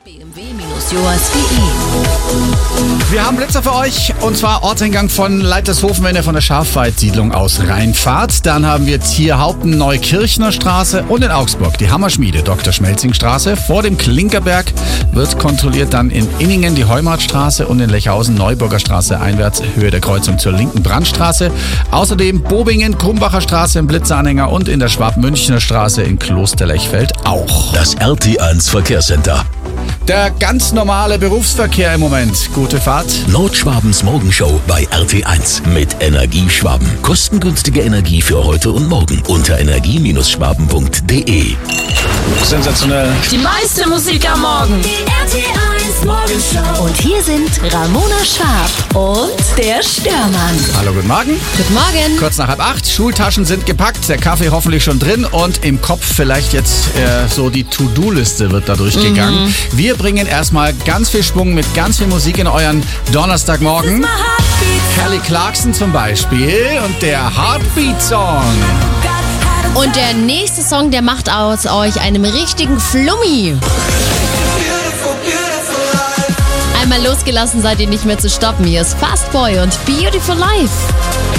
bmw-joas.de. Wir haben Blitzer für euch und zwar Ortseingang von Leitershofen, wenn ihr von der Schafweidsiedlung aus reinfahrt. Dann haben wir Tierhaupten Neukirchner Straße und in Augsburg die Hammerschmiede Dr. Schmelzing Straße. Vor dem Klinkerberg wird kontrolliert dann in Inningen die Heumartstraße und in Lechhausen Neuburger Straße einwärts Höhe der Kreuzung zur linken Brandstraße. Außerdem Bobingen Krumbacher Straße im Blitzeranhänger und in der Schwab-Münchner Straße in Klosterlechfeld auch. Das RT1 Verkehrscenter. Der ganz normale Berufsverkehr im Moment. Gute Fahrt. Nordschwabens Morgenshow bei RT1 mit Energieschwaben. Kostengünstige Energie für heute und morgen unter energie-schwaben.de. Sensationell. Die meiste Musik am Morgen. Die RT1 Morgenshow. Und hier sind Ramona Schwab und der Störmann. Hallo, guten Morgen. Guten Morgen. Kurz nach 7:30. Schultaschen sind gepackt, der Kaffee hoffentlich schon drin und im Kopf vielleicht jetzt so die To-Do-Liste wird da durchgegangen. Wir bringen erstmal ganz viel Schwung mit ganz viel Musik in euren Donnerstagmorgen. Kelly Clarkson zum Beispiel und der Heartbeat-Song. Und der nächste Song, der macht aus euch einem richtigen Flummi. Einmal losgelassen seid ihr nicht mehr zu stoppen. Hier ist Fast Boy und Beautiful Life.